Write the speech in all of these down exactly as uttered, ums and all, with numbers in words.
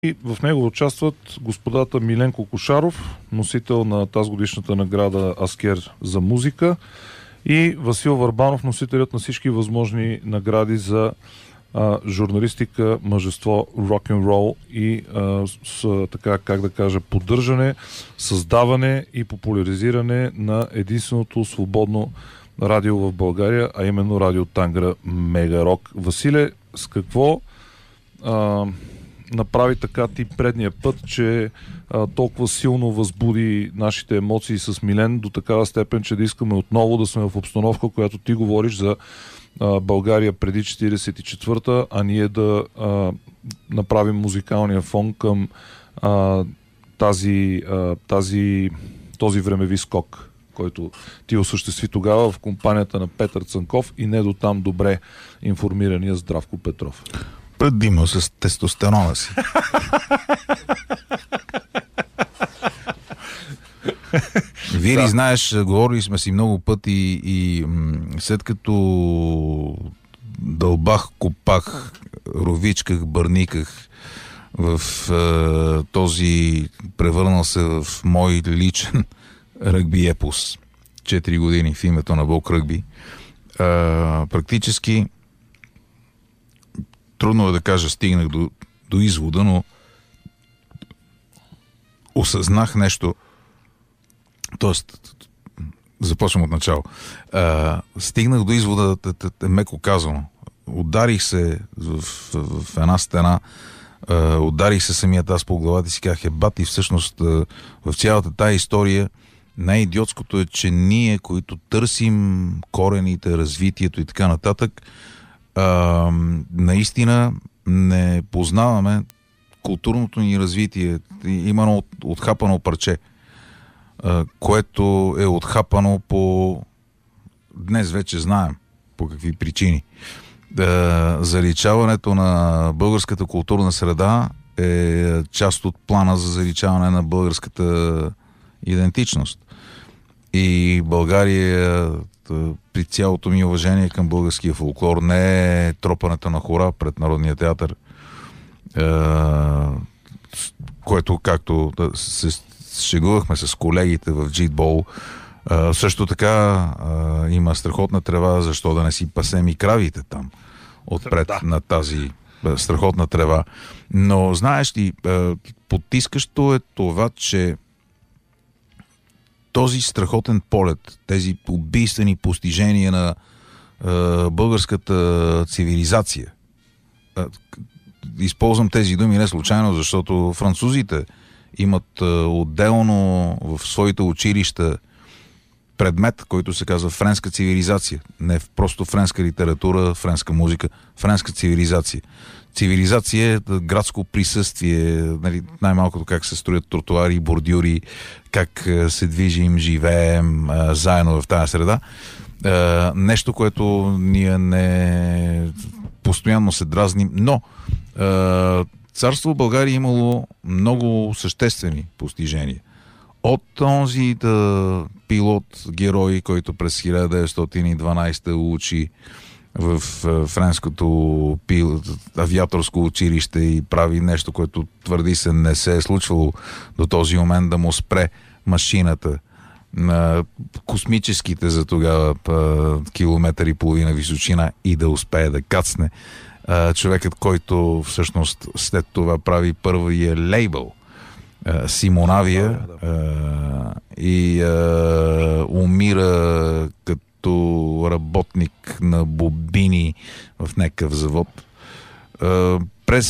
И в него участват господата Миленко Кошаров, носител на тази годишната награда Аскер за музика, и Васил Върбанов, носителят на всички възможни награди за а, журналистика, мъжество, рок-н-рол и а, с, така, как да кажа, поддържане, създаване и популяризиране на единственото свободно радио в България, а именно Радио Тангра Мега Рок. Василе, с какво а, направи така ти предния път, че а, толкова силно възбуди нашите емоции с Милен до такава степен, че да искаме отново да сме в обстановка, която ти говориш за а, България преди четиридесет и четвърта, а ние да а, направим музикалния фон към а, тази, а, тази, този времеви скок, който ти осъществи тогава в компанията на Петър Цанков и не до там добре информирания Здравко Петров. Предимно с тестостерона си. Вири, да. Знаеш, говорили сме си много пъти и м- след като дълбах, копах, ровичках, бърниках в е, този превърнал се в мой личен ръгби епос. Четири години в името на Бог ръгби. Е, практически трудно е да кажа, стигнах до, до извода, но осъзнах нещо. Тоест, започвам от начало. А, стигнах до извода, меко казано. Ударих се в, в, в една стена, а, ударих се самият аз по главата и си казах, ебат, и всъщност а, в цялата тая история най-идиотското е, че ние, които търсим корените, развитието и така нататък, а, наистина не познаваме културното ни развитие. Има едно от, отхапано парче, а, което е отхапано по... Днес вече знаем по какви причини. Да, заличаването на българската културна среда е част от плана за заличаване на българската идентичност. И България, при цялото ми уважение към българския фолклор, не е тропането на хора пред Народния театър, което, както се шегувахме с колегите в Джитбол, също така има страхотна трева, защо да не си пасем и кравите там отпред да. На тази страхотна трева. Но знаеш ли, потискащо е това, че този страхотен полет, тези убийствени постижения на е, българската цивилизация. Е, използвам тези думи не случайно, защото французите имат е, отделно в своите училища предмет, който се казва френска цивилизация. Не просто френска литература, френска музика, френска цивилизация. Цивилизация е градско присъствие, нали, най-малкото как се строят тротуари, бордюри, как се движим, живеем а, заедно в тази среда. А, нещо, което ние не постоянно се дразним, но а, царство България имало много съществени постижения. От този да пилот, герой, който през хиляда деветстотин и дванадесета учи в френското пил, авиаторско училище и прави нещо, което твърди се не се е случвало до този момент, да му спре машината на космическите за тогава километър и половина височина и да успее да кацне. Човекът, който всъщност след това прави първия лейбъл Симонавия и умира като като работник на бобини в някакъв завод. През...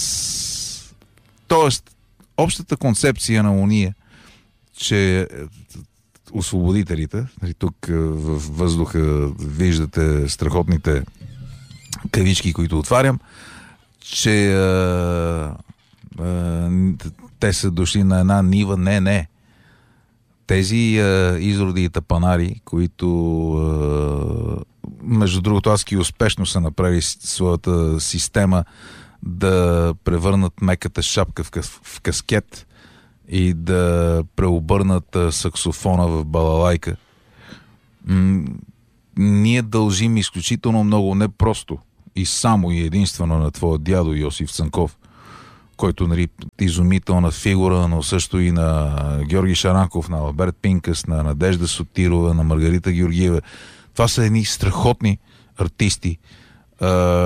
Тоест, общата концепция на уния, че освободителите, тук във въздуха виждате страхотните кавички, които отварям, че а, а, те са дошли на една нива. Не, не. Тези а, изроди и тапанари, които а, между другото адски успешно са направили своята система да превърнат меката шапка в, кас, в каскет и да преобърнат а, саксофона в балалайка. М- ние дължим изключително много, не просто и само и единствено на твоя дядо Йосиф Цанков, който, нали, изумителна фигура, но също и на Георги Шаранков, на Алберт Пинкас, на Надежда Сотирова, на Маргарита Георгиева. Това са едни страхотни артисти. А,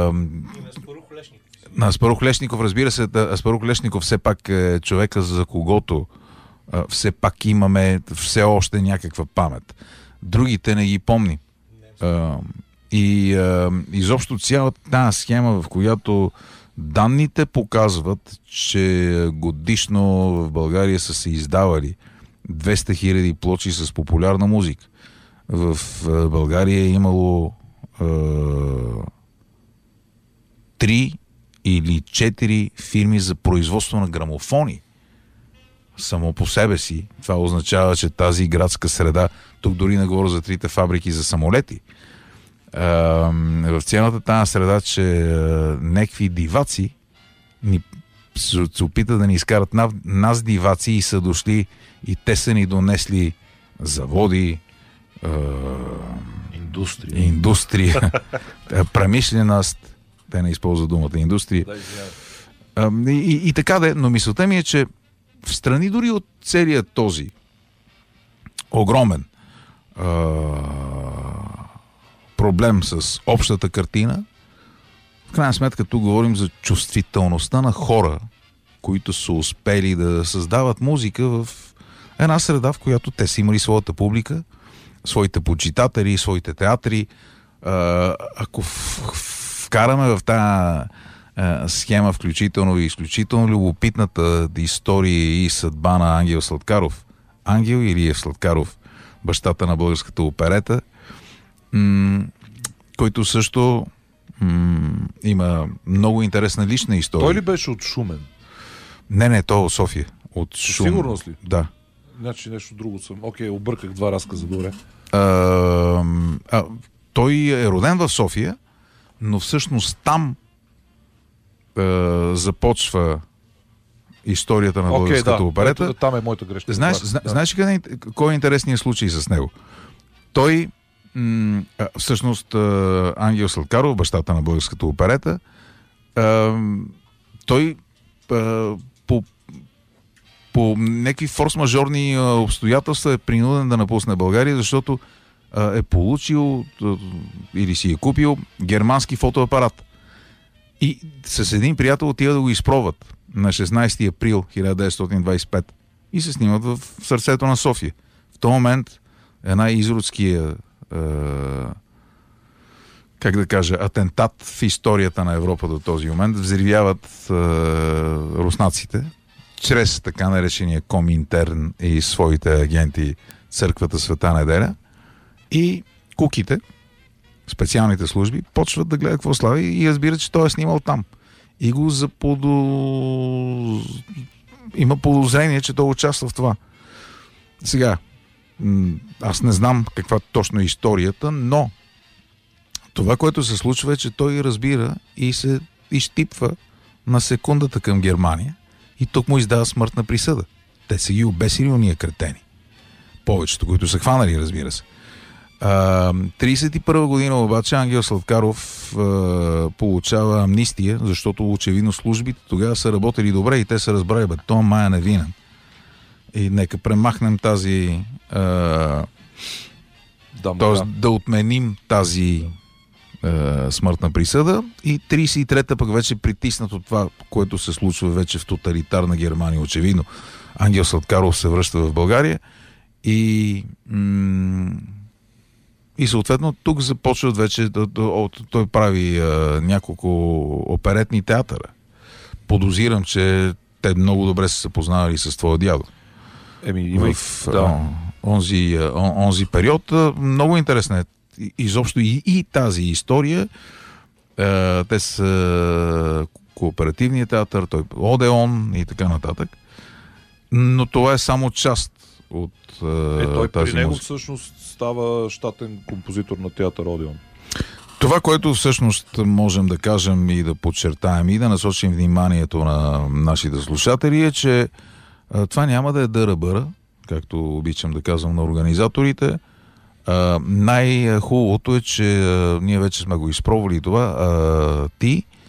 на Аспарух Лешников, разбира се, Аспарух Лешников все пак е човека, за когото а, все пак имаме все още някаква памет. Другите не ги помни. А, и а, изобщо цялата тази схема, в която данните показват, че годишно в България са се издавали двеста хиляди плочи с популярна музика. В България е имало е, три или четири фирми за производство на грамофони. Само по себе си. Това означава, че тази градска среда, тук дори не говоря за трите фабрики за самолети, е, в цялата тази среда, че е, некви диваци ни, се, се опитат да ни изкарат на, нас диваци и са дошли и те са ни донесли заводи, е, индустрия, индустрия промишленост, те не използват думата индустрия. Да, и, и, и така да е, но мисълта ми е, че в страни дори от целият този огромен е, проблем с общата картина, в крайна сметка тук говорим за чувствителността на хора, които са успели да създават музика в една среда, в която те са имали своята публика, своите почитатели, своите театри. Ако вкараме в тази схема включително и изключително любопитната история и съдба на Ангел Сладкаров, Ангел Илиев Сладкаров, бащата на българската оперета, м- който също м- има много интересна лична история. Той ли беше от Шумен? Не, не, той от София. От Шум. Сигурност ли? Да. Значи нещо друго съм. Окей, обърках два разказа, добре. А, а, той е роден в София, но всъщност там а, започва историята на българската okay, да. оперета. Там е моята грешка. Знаеш, да. зна, знаеш къде, кой е интересният случай с него? Той, м- а, всъщност, а, Ангел Сладкаров, бащата на българската оперета, а, той а, по, по някакви форс-мажорни а, обстоятелства е принуден да напусне България, защото а, е получил а, или си е купил германски фотоапарат. И с един приятел отива да го изпробват на шестнайсети април хиляда деветстотин двайсет и пета и се снимат в сърцето на София. В този момент една изродския е, как да кажа, атентат в историята на Европа до този момент взривяват е, руснаците чрез така наречения Коминтерн и своите агенти Църквата Света Неделя, и куките, специалните служби, почват да гледат какво слави и разбират, че той е снимал там. И го заподо... има подозрение, че той участва в това. Сега, аз не знам каква точно е историята, но това, което се случва, е, че той разбира и се изтипва на секундата към Германия и тук му издава смъртна присъда. Те са ги обесили уния кретени. Повечето, които са хванали, разбира се. трийсет и първа година обаче Ангел Сладкаров а, получава амнистия, защото очевидно службите тогава са работили добре и те са разбрали, бе, той май е невинен. И нека премахнем тази а, да, т.е. да. да отменим тази а, смъртна присъда, и трийсет и трета пък вече притиснат от това, което се случва вече в тоталитарна Германия, очевидно. Ангел Сладкаров се връща в България и м- И съответно тук започват вече, той прави а, няколко оперетни театъра. Подозирам, че те много добре са се познавали с твоя дядо. Еми, има в да. а, онзи, а, онзи период. А, много интересна е изобщо и, и тази история. А, те са кооперативния театър, той Одеон и така нататък. Но това е само част от а, е, той тази при него музика. всъщност става щатен композитор на театър Одеон. Това, което всъщност можем да кажем и да подчертаем и да насочим вниманието на нашите слушатели, е, че а, това няма да е дъра-бъра, както обичам да казвам на организаторите. А, най-хубавото е, че а, ние вече сме го изпробвали това. А, ти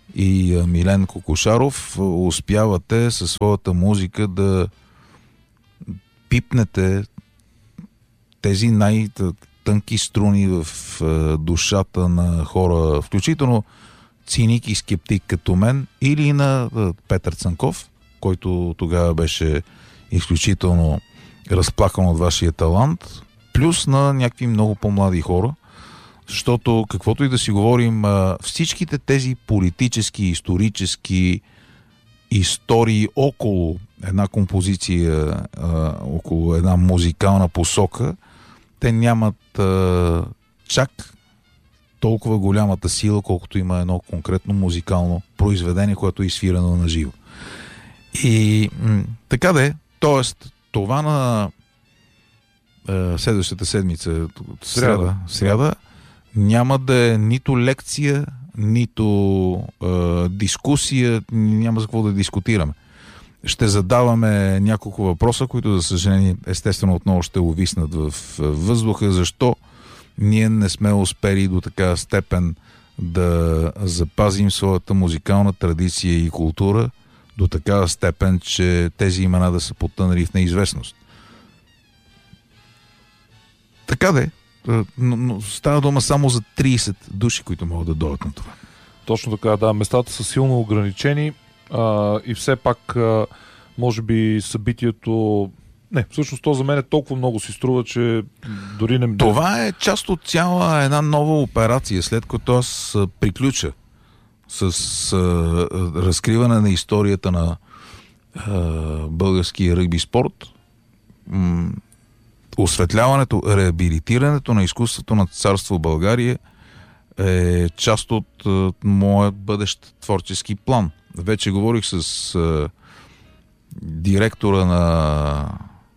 и а, Милен Кокошаров успявате със своята музика да пипнете тези най-тънки струни в а, душата на хора, включително циник и скептик като мен, или на а, Петър Цанков, който тогава беше изключително разплакан от вашия талант, плюс на някакви много по-млади хора, защото каквото и да си говорим, всичките тези политически, исторически истории около една композиция, около една музикална посока, те нямат чак толкова голямата сила, колкото има едно конкретно музикално произведение, което е изсвирано на живо. И м- така де, т.е. това на е, следващата седмица, сряда, сряда, няма да е нито лекция, нито е, дискусия, няма за какво да дискутираме. Ще задаваме няколко въпроса, които, за съжаление, естествено отново ще увиснат в въздуха. Защо ние не сме успели до такава степен да запазим своята музикална традиция и култура до такава степен, че тези имена да са потънали в неизвестност. Така де, но, но става дума само за трийсет души, които могат да дойдат на това. Точно така, да. Местата са силно ограничени а, и все пак а, може би събитието... Не, всъщност то за мен е толкова много си струва, че дори не... Това е част от цяла една нова операция, след като аз приключа с а, разкриване на историята на а, българския ръгби спорт, м- осветляването, реабилитирането на изкуството на царство България е част от а, моят бъдещ творчески план. Вече говорих с а, директора на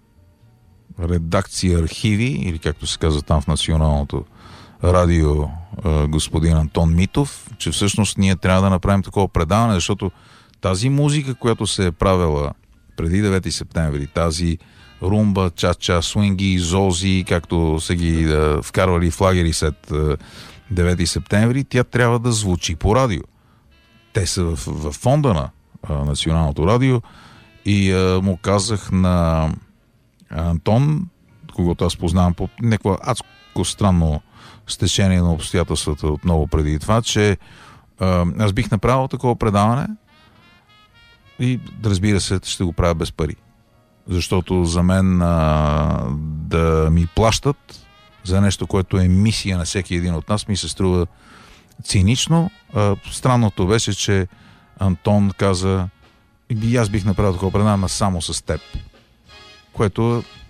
редакция архиви, или както се казва там в Националното радио, господин Антон Митов, че всъщност ние трябва да направим такова предаване, защото тази музика, която се е правила преди девети септември, тази румба, ча-ча, свинги, зози, както са ги да, вкарвали в лагери след девети септември, тя трябва да звучи по радио. Те са в, в фонда на а, Националното радио и а, му казах на Антон, когато аз познавам по някакво адско странно стечение на обстоятелствата отново преди това, че а, аз бих направил такова предаване и, разбира се, ще го правя без пари. Защото за мен а, да ми плащат за нещо, което е мисия на всеки един от нас, ми се струва цинично. А, странното беше, че Антон каза: и аз бих направил такова предаване само с теб. Което е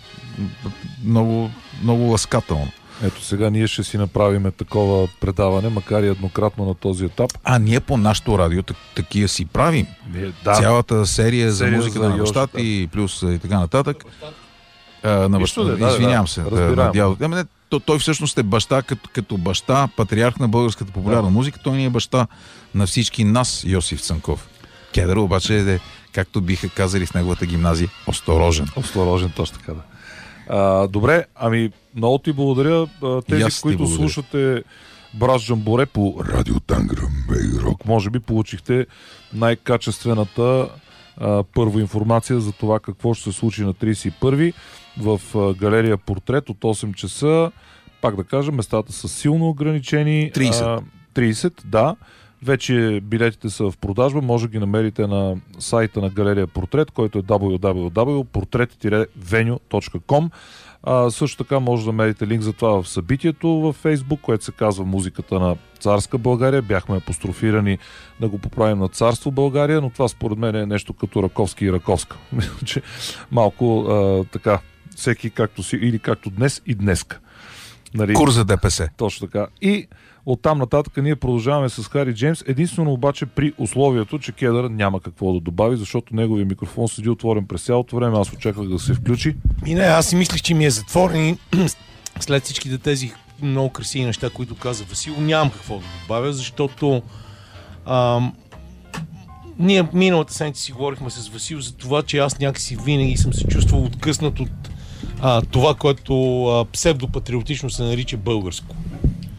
много, много ласкателно. Ето сега ние ще си направим такова предаване, макар и еднократно на този етап. А ние по нашото радио так, такива си правим. Ние, да. Цялата серия, серия за музиката за на бащата да. И плюс и така нататък. А, на баща, да, извинявам да, се. Да, на дядо. Не, то, той всъщност е баща като, като баща, патриарх на българската популярна да. музика. Той ни е баща на всички нас, Йосиф Цанков. Кедър обаче е, както биха казали в неговата гимназия, осторожен. Осторожен, точно така да. А, добре, ами много ти благодаря. Тези, които благодаря. Слушате Браш Джамборе по Радио Танграм Бейрок, може би получихте най-качествената а, първа информация за това какво ще се случи на трийсет и първи в а, галерия Портрет от осем часа. Пак да кажа, местата са силно ограничени. трийсет. А, трийсет, да. Вече билетите са в продажба, може да ги намерите на сайта на галерия Портрет, който е дабъл ю дабъл ю дабъл ю точка портрет веню точка ком. А, също така може да намерите линк за това в събитието във Фейсбук, което се казва Музиката на царска България. Бяхме апострофирани да го поправим на царство България, но това според мен е нещо като Раковски и Раковска. Че малко а, така, всеки както си, или както днес и днеска. Нали? Курс за ДПС. Точно така. И оттам нататък ние продължаваме с Хари Джеймс, единствено обаче при условието, че Кедър няма какво да добави, защото неговия микрофон седи отворен през цялото време. Аз очаквах да се включи. И не, аз си мислих, че ми е затворен и след всичките тези много красиви неща, които каза Васил, нямам какво да добавя, защото ам, ние миналата седмица си говорихме с Васил за това, че аз някакси винаги съм се чувствал откъснат от а, това, което а, псевдопатриотично се нарича българско.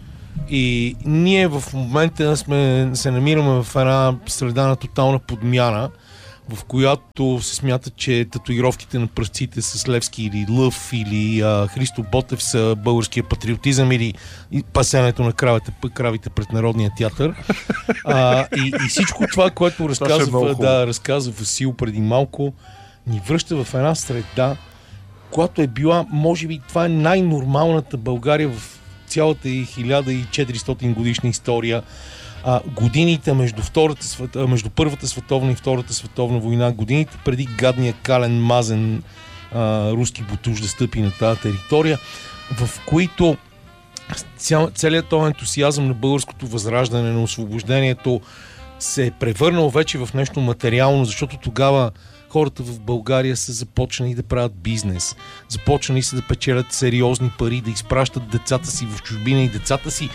И ние в момента сме, се намираме в една среда на тотална подмяна, в която се смята, че татуировките на пръстците с Левски или Лъв или а, Христо Ботев са българския патриотизъм или пасенето на кравите, кравите пред Народния театър. А, и, и всичко това, което разказва, да, разказва Васил преди малко, ни връща в една среда, която е била, може би, това е най-нормалната България в цялата и хиляда и четиристотин годишна история. А, годините между, втората, между Първата световна и Втората световна война, годините преди гадния кален мазен а, руски бутуш да стъпи на тази територия, в които цял, целият този ентусиазъм на българското възраждане, на освобождението се е превърнал вече в нещо материално, защото тогава хората в България са започнали да правят бизнес, започнали са да печелят сериозни пари, да изпращат децата си в чужбина и децата си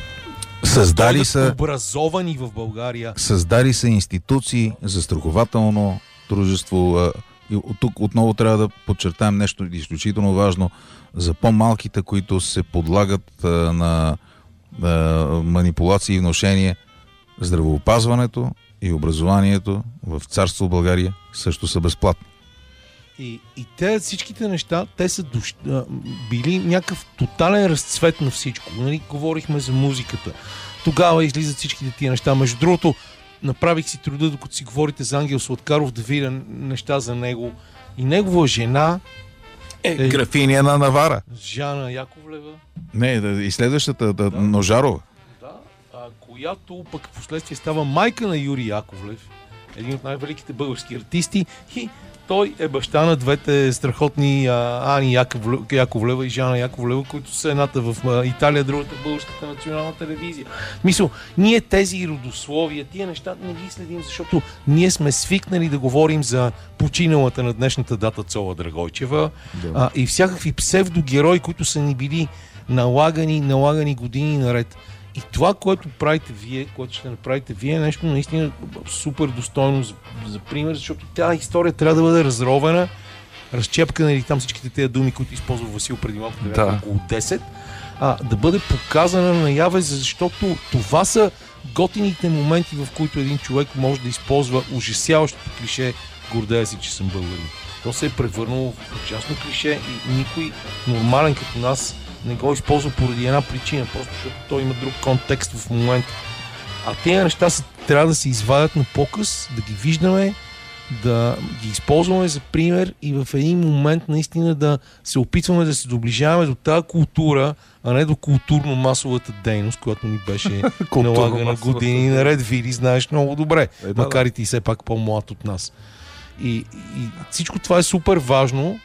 създали са образовани в България. Създали са институции, застрахователно дружество. И тук отново трябва да подчертаем нещо изключително важно за по-малките, които се подлагат на манипулации и внушение. Здравеопазването и образованието в царство България също са безплатни. И, и те, всичките неща, те са душ, а, били някакъв тотален разцвет на всичко. Нали? Говорихме за музиката. Тогава излизат всичките тия неща. Между другото, направих си труда, докато си говорите за Ангел Сладкаров, да видя неща за него. И негова жена е, е графиня на Навара. Жана Яковлева. Не, и следващата, да, Ножарова. Да, а, която пък в последствие става майка на Юрий Яковлев, един от най-великите български артисти, и той е баща на двете страхотни а, Ани Яковлева и Жана Яковлева, които са едната в а, Италия, другата в Българската национална телевизия. Мисъл, ние тези родословия, тия неща не ги следим, защото ние сме свикнали да говорим за починалата на днешната дата Цола Драгойчева, да. а, и всякакви псевдогерои, които са ни били налагани, налагани години наред. И това, което правите вие, което ще направите вие, е нещо наистина супер достойно за, за пример, защото тази история трябва да бъде разровена, разчепкана или там всичките тези думи, които използва Васил преди малко, да. около десет, а, да бъде показана наяве, защото това са готините моменти, в които един човек може да използва ужасяващото клише "гордея си, че съм българин". То се е превърнало в ужасно клише и никой нормален като нас не го използва поради една причина, просто защото той има друг контекст в момента. А тези неща са, трябва да се извадят на показ, да ги виждаме, да ги използваме за пример и в един момент наистина да се опитваме да се доближаваме до тази култура, а не до културно-масовата дейност, която ни беше налагана години наред. Вили, знаеш много добре, е, да, макар и ти все пак по-млад от нас. И, и всичко това е супер важно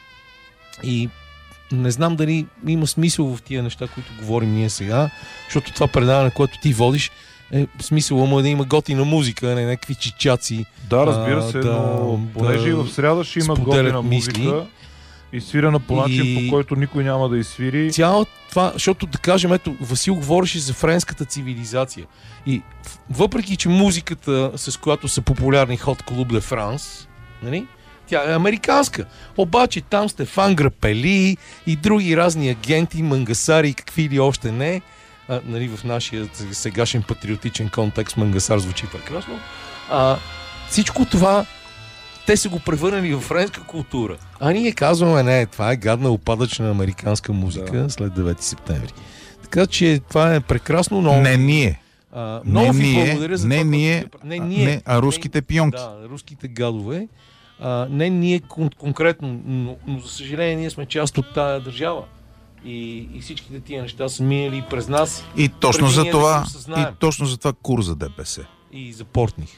и не знам дали има смисъл в тия неща, които говорим ние сега, защото това предаване, което ти водиш, е смисъл му е да има готина музика, а не някакви чичаци. Да, разбира се, да, но понеже да, и в сряда ще има готина музика мисли, и свирена по начин, и по който никой няма да изсвири. Цяло това, защото да кажем, ето, Васил говореше за френската цивилизация. И въпреки, че музиката, с която са популярни Hot Club de France, нали? Тя е американска. Обаче там Стефан Грапели и други разни агенти, мангасари и какви ли още не. А, нали, в нашия сегашен патриотичен контекст мангасар звучи прекрасно. А, всичко това те са го превърнали в френска култура. А ние казваме, не, това е гадна опадъчна американска музика, да, след девети септември. Така че това е прекрасно, но... Не ние. А, много не ви ние, благодаря за не това. Ние, не ние, не, а руските пионки. Да, руските гадове. А, не ние кон- конкретно, но, но за съжаление ние сме част от тая държава. И, и всичките тия неща са минали през нас. И точно за това, да и точно за това кур за ДПС. И за Портних.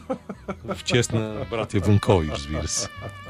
В чест на братя Ванкови, разбира се.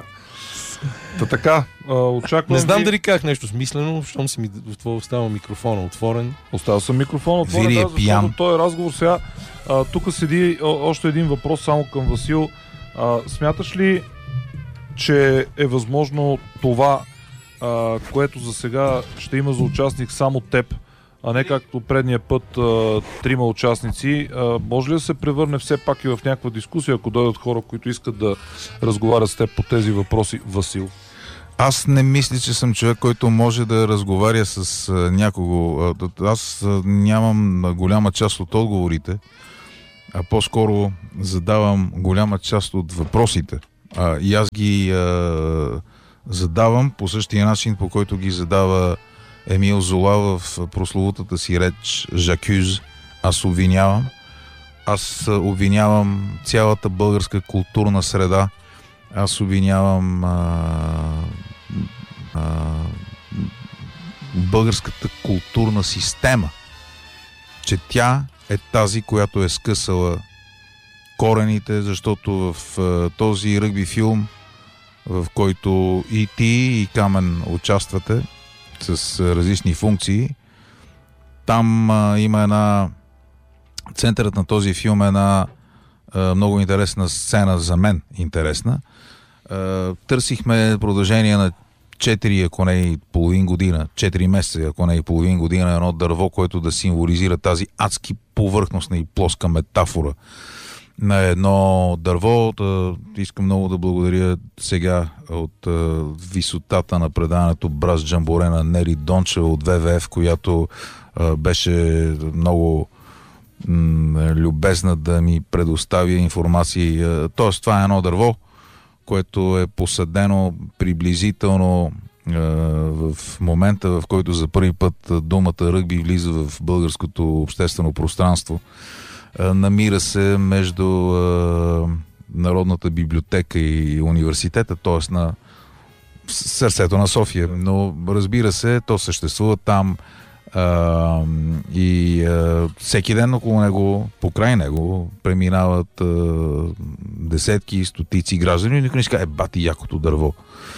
Та така, очаквам. Не знам ви... дали казах нещо смислено, щом си ми остава микрофона отворен. Остава съм микрофона отворен, Вили е да, защото този разговор сега. А, тук седи още един въпрос само към Васил. А, смяташ ли, че е възможно това, а, което за сега ще има за участник само теб, а не както предния път а, трима участници, а, може ли да се превърне все пак и в някаква дискусия, ако дойдат хора, които искат да разговарят с теб по тези въпроси, Васил? Аз не мисля, че съм човек, който може да разговаря с а, някого. Аз а, нямам голяма част от отговорите, а по-скоро задавам голяма част от въпросите. А, и аз ги а, задавам по същия начин, по който ги задава Емил Зола в прословутата си реч Жакюз. Аз обвинявам. Аз обвинявам цялата българска културна среда. Аз обвинявам а, а, българската културна система, че тя е тази, която е скъсала корените, защото в а, този ръгби филм, в който и ти, и Камен участвате с а, различни функции, там а, има една... Центърът на този филм е една а, много интересна сцена, за мен интересна. А, търсихме продължение на четири, ако не и половин година, четири месеца, ако не и половин година, едно дърво, което да символизира тази адски повърхностна и плоска метафора на едно дърво. Да, искам много да благодаря сега от а, висотата на предаването Брас Джамборе на Нери Дончева от В В Ф, която а, беше много м- любезна да ми предостави информации. Тоест, това е едно дърво, което е посадено приблизително е, в момента, в който за първи път думата ръгби влиза в българското обществено пространство. Е, намира се между е, Народната библиотека и университета, т.е. на сърцето на София. Но разбира се, то съществува там Uh, и uh, всеки ден около него, покрай него, преминават uh, десетки, стотици граждани и никой не си казва, е, бати якото дърво.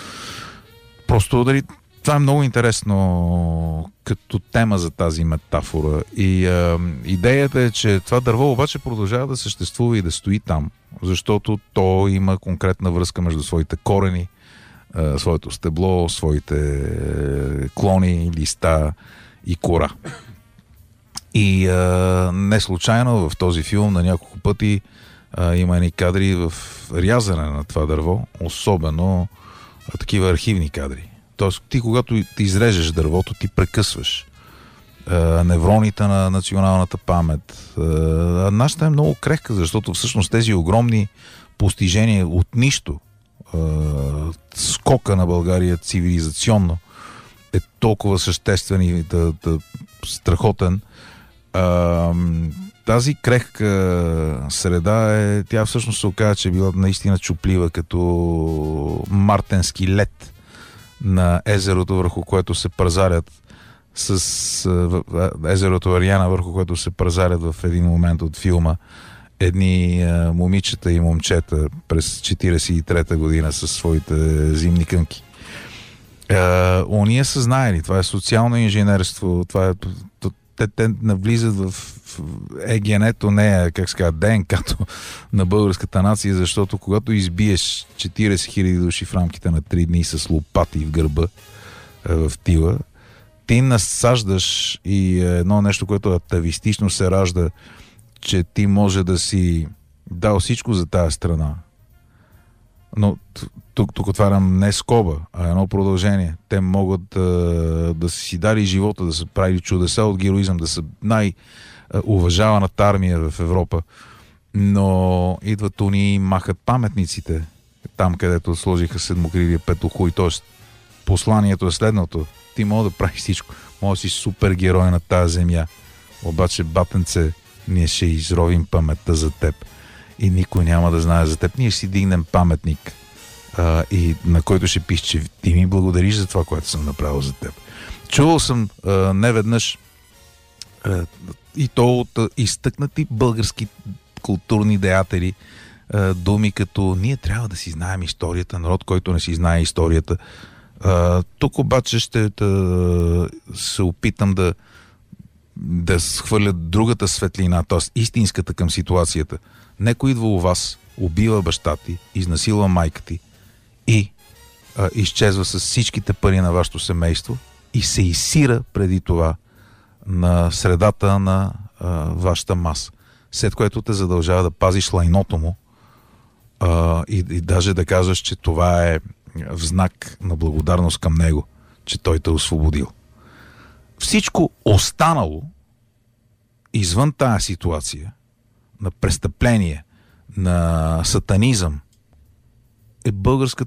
Просто дали, това е много интересно като тема за тази метафора. И uh, идеята е, че това дърво обаче продължава да съществува и да стои там, защото то има конкретна връзка между своите корени, uh, своето стебло, своите клони, листа и кора. И а, не случайно в този филм на няколко пъти а, има едни кадри в рязане на това дърво, особено а, такива архивни кадри. Тоест, ти когато ти изрежеш дървото, ти прекъсваш а, невроните на националната памет. А, нашата е много крехка, защото всъщност тези огромни постижения от нищо, а, скока на България цивилизационно, е толкова съществен и да, да, страхотен. А, тази крехка среда е, тя всъщност се оказа, че е била наистина чуплива, като мартенски лед на езерото, върху което се пързарят с езерото Ариана, върху което се пързарят в един момент от филма едни а, момичета и момчета през четиридесет и трета година със своите зимни кънки. Uh, уния са знаели, това е социално инженерство, това е, те, те навлизат в егенето, не как ска, ДНК-то на българската нация, защото когато избиеш четиридесет хиляди души в рамките на три дни с лопати в гърба, в тила, ти насаждаш и едно нещо, което атавистично се ражда, че ти може да си дал всичко за тая страна. Но тук, тук отварям не скоба, а едно продължение. Те могат да, да си дали живота, да са правили чудеса от героизъм, да са най-уважаваната армия в Европа. Но идват уни и махат паметниците там, където сложиха седмокрилия петохуй. Тоест, посланието е следното. Ти мога да правиш всичко. Мога да си супер герой на тази земя. Обаче, батенце, ние ще изровим паметта за теб. И никой няма да знае за теб. Ние ще си дигнем паметник, а, и на който ще пише, че ти ми благодариш за това, което съм направил за теб. Чувал съм а, неведнъж а, и то от а, изтъкнати български културни деятели а, думи като ние трябва да си знаем историята, народ, който не си знае историята. А, тук обаче ще да, се опитам да да схвърля другата светлина, т.е. истинската към ситуацията. Некой идва у вас, убива баща ти, изнасилва майка ти и а, изчезва с всичките пари на вашето семейство и се изсира преди това на средата на а, вашата маса. След което те задължава да пазиш лайното му а, и, и даже да кажеш, че това е в знак на благодарност към него, че той те е освободил. Всичко останало извън тая ситуация на престъпление, на сатанизъм, е българската